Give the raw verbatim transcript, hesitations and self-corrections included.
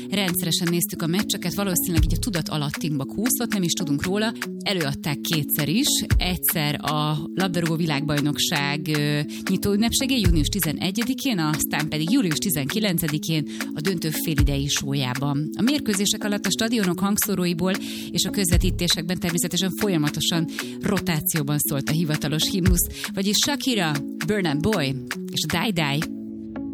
rendszeresen néztük a meccseket, valószínűleg így a tudat alattinkba kúszott, nem is tudunk róla. Előadták kétszer is, egyszer a labdarúgó világbajnokság nyitó ünnepségén, június tizenegyedikén, aztán pedig július tizenkilencedikén a döntő félidei sójában. A mérkőzések alatt a stadionok hangszóróiból és a közvetítésekben természetesen folyamatosan rotációban szólt a hivatalos himnusz, vagyis Shakira, Burna Boy és Die Die